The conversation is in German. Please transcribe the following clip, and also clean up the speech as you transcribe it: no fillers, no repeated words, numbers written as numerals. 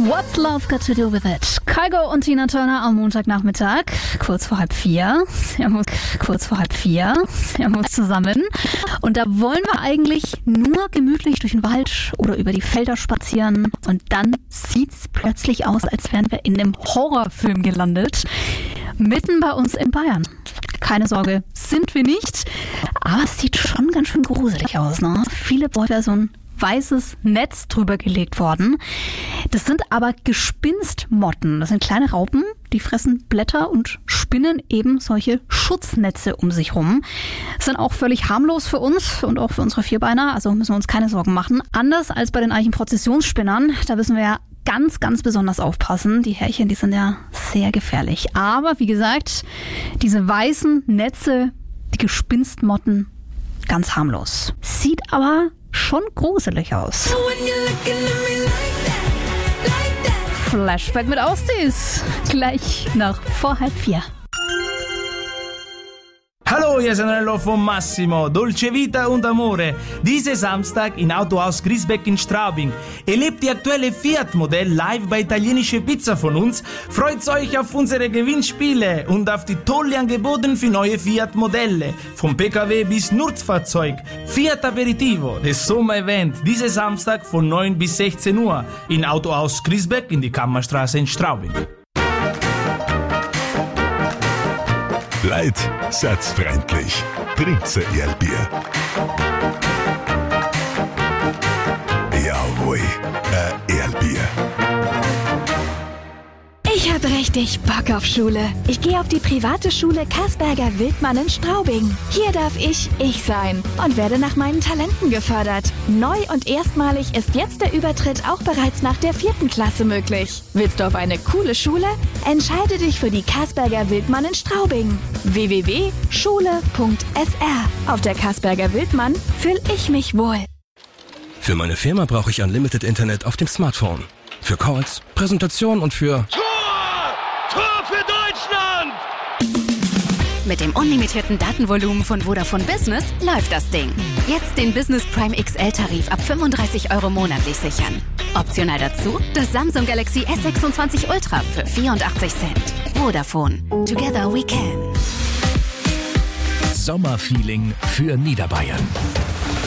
What's Love Got to Do With It? Kygo und Tina Turner am Montagnachmittag, kurz vor 3:30. Servus zusammen. Und da wollen wir eigentlich nur gemütlich durch den Wald oder über die Felder spazieren. Und dann sieht's plötzlich aus, als wären wir in einem Horrorfilm gelandet. Mitten bei uns in Bayern. Keine Sorge, sind wir nicht. Aber es sieht schon ganz schön gruselig aus, ne? Viele Bäume, so ein weißes Netz drüber gelegt worden. Das sind aber Gespinstmotten. Das sind kleine Raupen, die fressen Blätter und spinnen eben solche Schutznetze um sich rum. Das sind auch völlig harmlos für uns und auch für unsere Vierbeiner, also müssen wir uns keine Sorgen machen. Anders als bei den Eichenprozessionsspinnern, da müssen wir ja ganz, ganz besonders aufpassen. Die Härchen, die sind ja sehr gefährlich. Aber wie gesagt, diese weißen Netze, die Gespinstmotten, ganz harmlos. Sieht aber schon gruselig aus. Flashback mit Aussies. Gleich nach vor 3:30. Hallo, ihr seid Nello von Massimo, Dolce Vita und Amore. Diese Samstag in Autohaus Griesbeck in Straubing. Erlebt die aktuelle Fiat-Modell live bei italienische Pizza von uns. Freut euch auf unsere Gewinnspiele und auf die tollen Angebote für neue Fiat-Modelle. Vom PKW bis Nutzfahrzeug. Fiat Aperitivo, das Sommer-Event, diese Samstag von 9 bis 16 Uhr in Autohaus Griesbeck in die Kammerstraße in Straubing. Leid, satzfreundlich. Trinkt's ein Erlbier. Jawohl, ein Erlbier. Ich hab richtig Bock auf Schule. Ich gehe auf die private Schule Kasperger Wildmann in Straubing. Hier darf ich sein und werde nach meinen Talenten gefördert. Neu und erstmalig ist jetzt der Übertritt auch bereits nach der 4. Klasse möglich. Willst du auf eine coole Schule? Entscheide dich für die Kasperger Wildmann in Straubing. www.schule.sr. Auf der Kasperger Wildmann fühl ich mich wohl. Für meine Firma brauche ich Unlimited Internet auf dem Smartphone. Für Calls, Präsentationen und für... Tor für Deutschland! Mit dem unlimitierten Datenvolumen von Vodafone Business läuft das Ding. Jetzt den Business Prime XL-Tarif ab 35 € monatlich sichern. Optional dazu das Samsung Galaxy S26 Ultra für 84 Cent. Vodafone. Together we can. Sommerfeeling für Niederbayern.